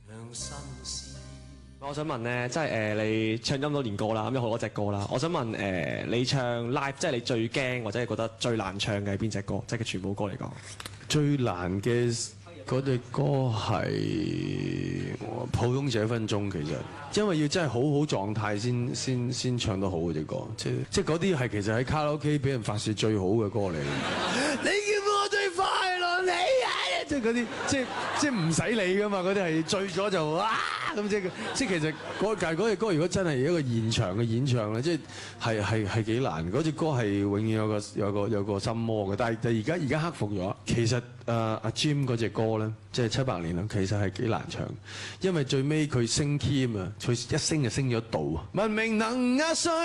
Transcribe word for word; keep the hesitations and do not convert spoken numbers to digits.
我想問咧，即係誒、呃、你唱咁多年歌啦，咁有好多隻歌啦。我想問誒、呃，你唱 live 即係你最驚或者係覺得最難唱嘅係邊隻歌？即係佢全部歌嚟講， 最難嘅嗰隻歌係《普通這分鐘》，其實因為要真係好好狀態先先先唱得好嗰隻歌，即即嗰啲係其實喺卡拉 OK 俾人發泄最好嘅歌嚟。你叫我最快樂你啊！即係嗰啲即即唔使理噶嘛，嗰啲係醉咗就啊咁即即其實嗰但係嗰隻歌如果真係一個現場嘅演唱咧，即係係係幾難。嗰隻歌係永遠有個有個有個心魔嘅，但係但係而家而家克服咗。其實誒阿 Jim 嗰隻歌咧，即係七百年啦，其實係幾難唱，因為最尾佢升 key 啊，佢一升就升咗度。文明能壓碎